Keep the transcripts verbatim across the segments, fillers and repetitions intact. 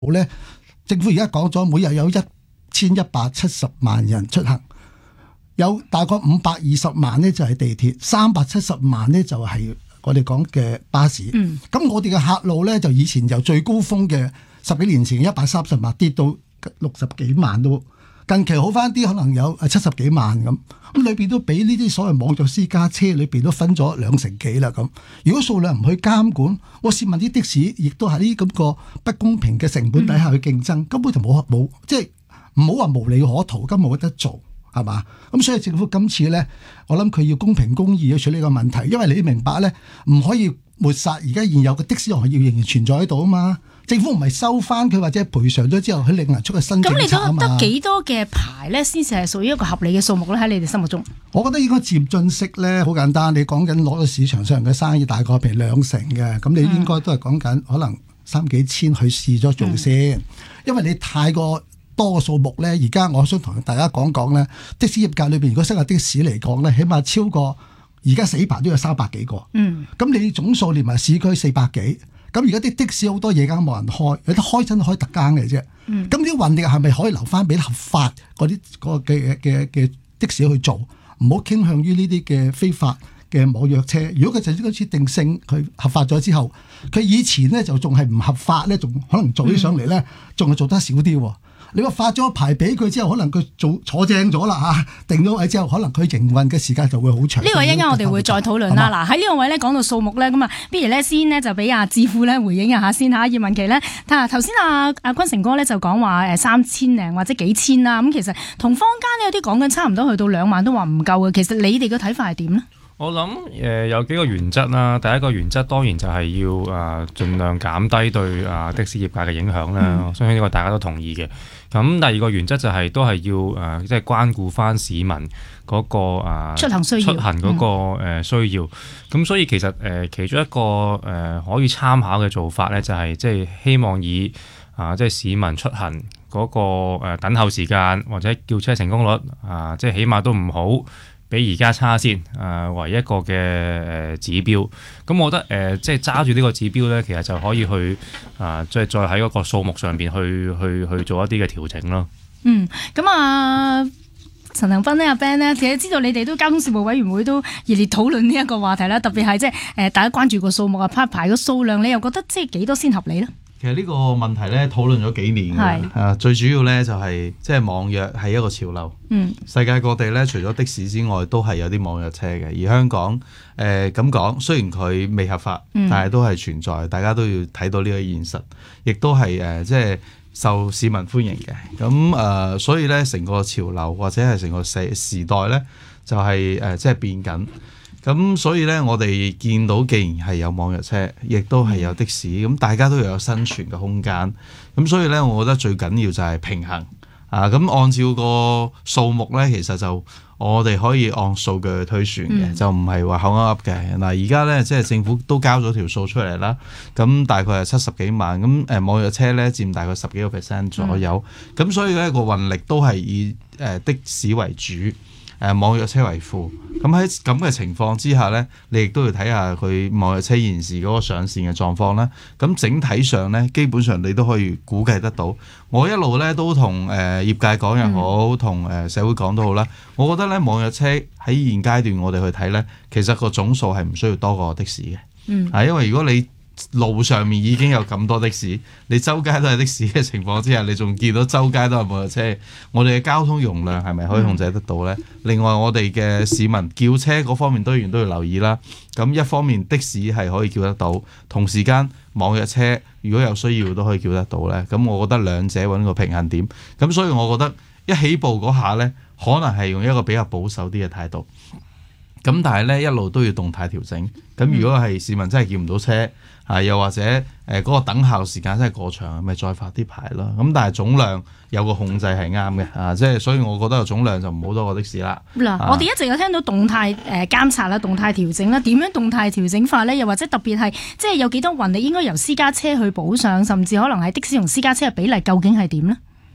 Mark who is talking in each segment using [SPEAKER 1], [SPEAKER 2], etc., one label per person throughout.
[SPEAKER 1] 咧，政府而家講咗每日有一千一百七十萬人出行，有大概五百二十萬呢就係地鐵，三百七十萬呢就係我哋講嘅巴士。咁、嗯、我哋嘅客路咧就以前由最高峰嘅十幾年前一百三十萬跌到六十幾萬都，近期好翻啲，可能有七十幾萬咁。咁裏邊都俾呢啲所謂網約私家車裏邊都分咗兩成幾啦咁。如果數量唔去監管，我試問啲的士亦都喺呢咁個不公平嘅成本底下去競爭，嗯、根本就冇冇即係唔好話無利可圖，根本冇得做係嘛？咁所以政府今次咧，我諗佢要公平公義去處理個問題，因為你明白咧，唔可以抹殺而家現有嘅的，的士行業仍然存在喺度啊嘛。政府唔係收翻佢或者賠償咗之後，佢另人出個新政策啊嘛。咁你覺得幾多嘅牌咧，先至係屬於一個合理嘅數目咧？喺你哋心目中，我覺得應該漸進式咧，好簡單。你講緊攞到市場上嘅生意，大概譬如兩成嘅，咁你應該都係講緊可能三幾千去試咗做先。嗯、因為你太過多嘅數目咧，而家我想同大家講講咧，的士業界裏邊，如果適合的士嚟講咧，起碼超過而家死牌都有三百幾個。嗯，咁你總數連埋市區四百幾。咁而家啲的士好多夜間冇人開，有得開真開特更嘅啫。咁啲運力係咪可以留翻俾合法嗰啲個嘅嘅嘅的士去做？唔好傾向於呢啲嘅非法嘅網約車。如果佢就呢個設定性佢合法咗之後，佢以前咧就仲係唔合法咧，仲可能做起上嚟咧，仲係做得少啲。你話發咗牌俾佢之後，可能佢做坐正咗啦嚇，定咗位之後，可能佢營運嘅時間就會好長。呢個一陣間我哋會再討論啦。嗱喺呢個位咧講到數目咧，咁啊，不如咧先呢就俾阿智富咧回應一下先嚇。葉文祺咧，睇下頭先阿阿坤成哥咧就講話誒三千零或者幾千啦。咁其實同坊間呢有啲講緊差唔多去到兩萬都話唔夠嘅。其實你哋嘅睇法係點呢？
[SPEAKER 2] 我諗誒、呃、有幾個原則啦。第一個原則當然就係要誒、呃、盡量減低對啊、呃、的士業界嘅影響啦。嗯、我相信呢個大家都同意嘅。咁第二個原則就係、是、都係要誒、呃、即係關顧翻市民嗰、那個啊、呃、出行需要出行嗰、那個、嗯呃、需要。咁所以其實誒、呃、其中一個誒、呃、可以參考嘅做法咧，就係、是、即係希望以啊、呃、即係市民出行嗰、那個、呃、等候時間或者叫車成功率啊、呃，即係起碼都唔好比而家差先，誒、呃、為一個嘅誒、呃、指標。咁我覺得誒、呃，即係揸住呢個指標咧，其實就可以去啊、呃，即係再喺嗰個數目上邊去去去做一啲嘅調整咯。嗯，咁啊，陳恒鑌呢，阿 Ben 呢，其實知道你哋都交通事務委員會都熱烈討論呢一個話題啦，特別係即係誒大家關注個數目啊，拍牌個數量，你又覺得即係幾多先合理咧？
[SPEAKER 3] 其實呢個問題咧討論咗幾年嘅，係啊，最主要咧就係即係網約係一個潮流。嗯，世界各地咧除咗的士之外，都係有啲網約車嘅。而香港誒咁講，雖然佢未合法，嗯、但係都係存在，大家都要睇到呢個現實，亦都係誒即係受市民歡迎嘅。咁誒、呃，所以咧成個潮流或者係成個時時代咧，就係誒即係變緊。咁所以咧，我哋見到既然係有網約車，亦都係有的士，咁大家都有生存嘅空間。咁所以咧，我覺得最緊要就係平衡啊。咁按照個數目咧，其實就我哋可以按數據去推算嘅，嗯、就唔係話口噏噏嘅。嗱，而家咧即係政府都交咗條數出嚟啦。咁大概係七十幾萬，咁誒網約車咧佔大概十幾個 percent 左右。咁、嗯、所以咧個運力都係以誒的士為主。誒、呃、網約車為輔，咁喺咁嘅情況之下呢，你亦都要睇下佢網約車現時嗰個上線嘅狀況啦。咁整體上呢，基本上你都可以估計得到。我一路呢都同誒、呃、業界講又好，同誒、呃、社會講都好啦。我覺得呢網約車喺現階段我哋去睇呢，其實個總數係唔需要多過的士嘅。嗯，啊，因為如果你路上面已經有咁多的士，你周街都係的士嘅情況之下，你仲見到周街都係網約車，我哋嘅交通容量係咪可以控制得到呢？嗯、另外我哋嘅市民叫車嗰方面當然都要留意啦。咁一方面的士係可以叫得到，同時間網約車如果有需要都可以叫得到呢。咁我覺得兩者揾個平衡點。咁所以我覺得一起步嗰下呢，可能係用一個比較保守啲嘅態度。咁但係咧一路都要動態調整。咁如果係市民真係叫唔到車，啊又或者誒嗰、呃嗰個等候時間真係過長，咪再發啲牌咯。咁但係總量有個控制係啱嘅，啊即係所以我覺得個總量就唔好多過的士啦。嗱、
[SPEAKER 4] 啊，我哋一直有聽到動態誒、呃、監察啦、動態調整啦，點樣動態調整法咧？又或者特別係即係有幾多運力應該由私家車去補上，甚至可能係的士同私家車嘅比例究竟係點咧？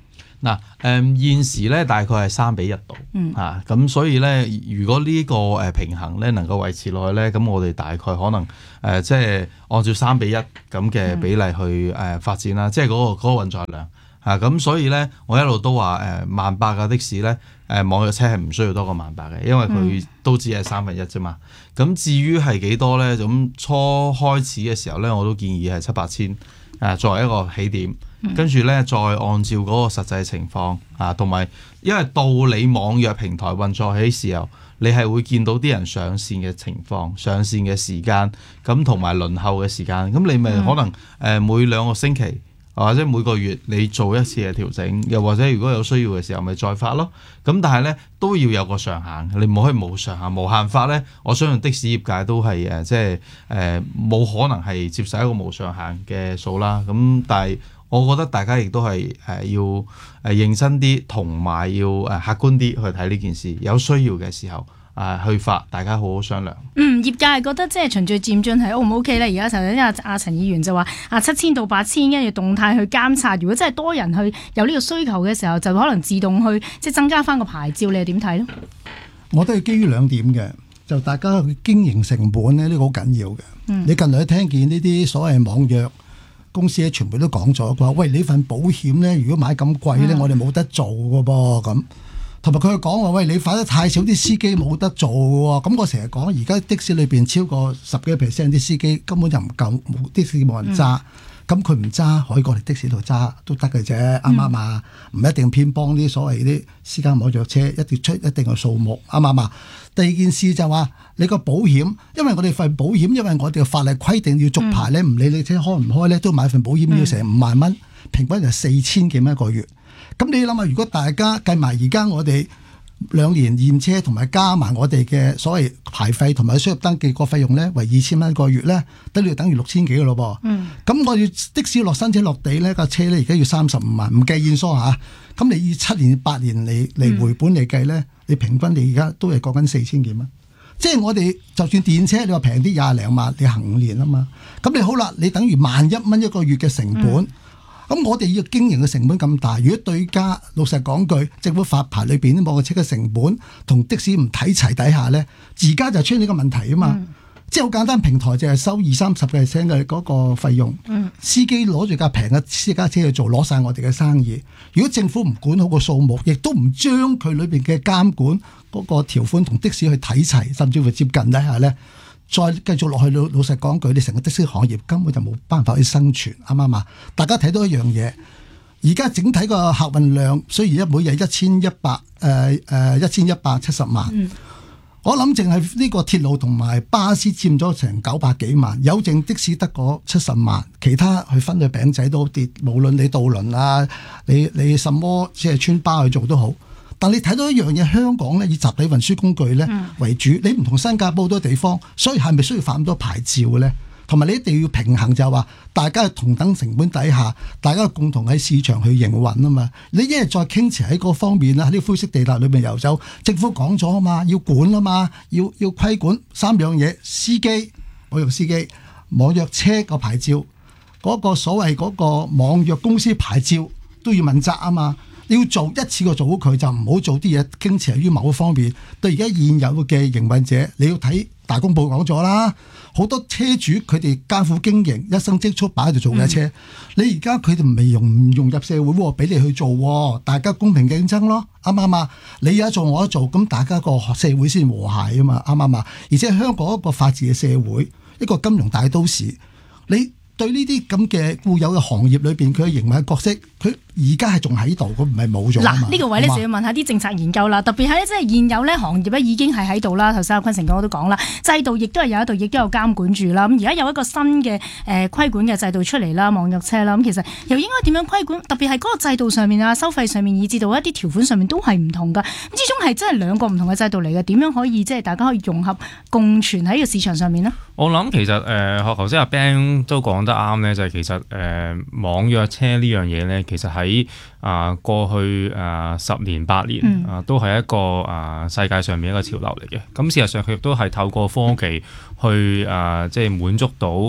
[SPEAKER 3] 嗱，誒現時咧大概係三比一度，
[SPEAKER 4] 嗯
[SPEAKER 3] 啊，咁所以咧，如果呢個誒平衡咧能夠維持落去咧，咁我哋大概可能誒即係按照三比一咁嘅比例去誒發展啦，即係嗰個嗰個運載量啊，咁所以咧我一路都話誒萬八架的士咧誒網約車係唔需要多過萬八嘅，因為佢都只係三分一啫嘛。咁至於係幾多咧？咁初開始嘅時候咧，我都建議係七八千誒作為一個起點。跟住咧，再按照嗰個實際情況啊，同埋因為到你網約平台運作起時候，你係會見到啲人上線嘅情況、上線嘅時間，咁同埋輪候嘅時間，咁你咪可能誒每兩個星期或者每個月你做一次嘅調整，又或者如果有需要嘅時候咪再發咯。咁但係咧都要有個上限，你唔可以冇上限、無限發咧。我相信的士業界都係誒即係誒冇可能係接受一個無上限嘅數啦。咁但係我覺得大家亦都係誒要誒認真啲，同埋要誒客觀啲去睇呢件事。有需要嘅時候啊，去發，大家好好商量。
[SPEAKER 4] 嗯，業界係覺得即係循序漸進係 O 唔 O K 咧？而家頭先阿阿陳議員就話啊七千到八千，跟住動態去監察。如果真係多人去有呢個需求嘅時候，就可能自動去即係增加翻個牌照。你又點睇咧？
[SPEAKER 1] 我都係基於兩點嘅，就大家去經營成本咧，呢、呢個好緊要嘅。嗯、你近來聽見呢啲所謂網約公司咧，全部都講咗，佢話喂，你份保險咧，如果買咁貴咧，嗯、我哋冇得做嘅噃咁。同埋佢講話喂，你發得太少，啲司機冇得做嘅。咁我成日講，而家的士裏邊超過十幾 percent 啲司機根本就唔夠，冇的士冇人揸。咁佢唔揸，可以過嚟的士度揸都得嘅啫，啱唔啱啊？唔一定偏幫啲所謂啲私家網約車，一定出一定嘅數目，啱唔啱啊？第二件事就話你個保險，因為我哋份保險，因為我哋嘅法例規定要續牌咧，唔理你車開唔開咧，都買份保險要成五萬蚊，平均就四千幾蚊一個月。咁你諗下，如果大家計埋而家我哋兩年驗車同埋加埋我哋嘅所謂牌費同埋輸入登記個費用咧，為二千蚊一個月咧，得你等於六千幾嘅咯噃。嗯。咁我要的士落新車落地咧，架車咧而家要三十五萬，唔計驗疏嚇。咁你以七年八年嚟嚟回本嚟計咧，嗯、你平均你而家都係講緊四千幾蚊。即係我哋就算電車你話平啲廿零萬，你行五年啊嘛。咁你好啦，你等於萬一蚊一個月嘅成本。嗯咁我哋要經營嘅成本咁大，如果對家老實講句，政府發牌裏邊啲網約車嘅成本同的士唔睇齊底下咧，而家就出現呢個問題啊嘛。嗯、即係好簡單，平台就係收二三十 percent 嘅嗰個費用，嗯、司機攞住架平嘅私家車去做，攞晒我哋嘅生意。如果政府唔管好個數目，亦都唔將佢裏邊嘅監管嗰個條款同的士去睇齊，甚至乎接近底下咧。再繼續落去，老老實講句，你成個的士行業根本就冇辦法去生存，啱唔啱啊？大家睇到一樣嘢，而家整體個客運量雖然一每日一千一百誒誒一千一百七十萬，嗯、我諗淨係呢個鐵路同埋巴士佔咗成九百幾萬，有剩的士得嗰七十萬，其他去分去餅仔都跌，無論你渡輪啊，你你什麼即係村巴去做都好。但你睇到一樣嘢，香港咧以集體運輸工具咧為主，嗯、你唔同新加坡好多地方，所以係咪需要發咁多牌照嘅咧？同埋你一定要平衡，就係話大家同等成本底下，大家共同喺市場去營運啊嘛。你一係再傾斜喺嗰方面啦，喺啲灰色地帶裏面遊走，政府講咗啊嘛，要管啊嘛，要要規管三樣嘢：司機、網約司機、網約車個牌照，嗰、嗰個所謂嗰個網約公司牌照都要問責啊嘛。你要做一次過做好佢，就唔好做啲嘢傾斜於某一方面。對而家現有嘅營運者，你要睇大公報講咗啦，好多車主佢哋艱苦經營，一生積蓄擺喺度做嘅車，嗯、你而家佢哋未融唔融入社會喎，俾你去做，大家公平競爭咯，啱唔啱啊？你有一做我一做，咁大家個社會先和諧啊嘛，啱唔啱啊？而且香港一個法治嘅社會，一個金融大都市，你對呢啲咁嘅固有嘅行業裏邊，佢嘅營運角色，佢而家係仲喺度，佢唔係冇咗。嗱，呢個位咧就要問下啲政策研究啦，特別係咧即係現有咧行業咧已經係喺度啦。頭先阿坤成哥都講啦，制度亦都係有喺度，亦都有監管住啦。咁而家有一個新嘅誒規管嘅制度出嚟啦，網約車啦。咁其實又應該點樣規管？特別係嗰個制度上面啊、收費上面，以至到一啲條款上面都係唔同㗎。咁呢種係真係兩個唔同嘅制度嚟嘅。點樣可以即係大家可以融合共存喺呢個市場上面呢？
[SPEAKER 2] 我諗其實誒，學頭先阿 Ben 都講得啱咧，就係、是、其實誒、呃、網約車呢樣嘢咧，其實喺啊、呃、過去啊、呃、十年八年啊、呃、都係一個啊、呃、世界上面一個潮流嚟嘅。咁事實上佢亦都係透過科技去啊、呃、即係滿足到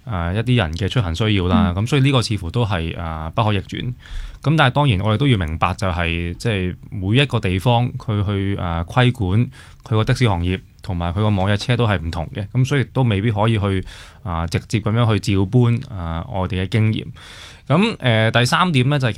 [SPEAKER 2] 呃、一啲人嘅出行需要啦。咁、嗯、所以呢個似乎都係啊、呃、不可逆轉。咁但係當然我哋都要明白就係即係每一個地方佢去啊、呃、規管佢個的士行業同埋佢個網約車都係唔同嘅。咁所以都未必可以去啊、呃、直接咁樣去照搬啊、呃、我哋嘅經驗。咁誒、呃、第三點咧就係、是。